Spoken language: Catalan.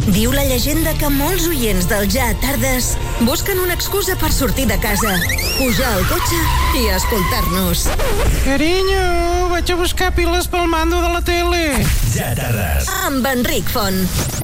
Diu la llegenda que molts oients del Ja Tardes busquen una excusa per sortir de casa, pujar al cotxe i escoltar-nos. Carinyo, vaig a buscar piles pel mando de la tele. Ja Tardes. Amb Enric Font.